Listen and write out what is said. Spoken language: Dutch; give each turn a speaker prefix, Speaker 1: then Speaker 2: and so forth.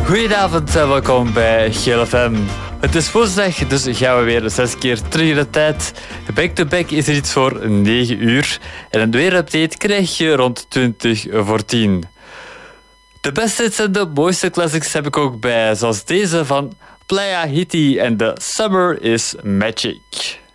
Speaker 1: Goedenavond en welkom bij GLFM. Het is woensdag, dus gaan we weer 6 keer terug in de tijd. Back-to-back is er iets voor 9 uur. En een weerupdate krijg je rond 20 voor 10. De beste hits en de mooiste classics heb ik ook bij, zoals deze van Playa Hiti en The Summer is Magic.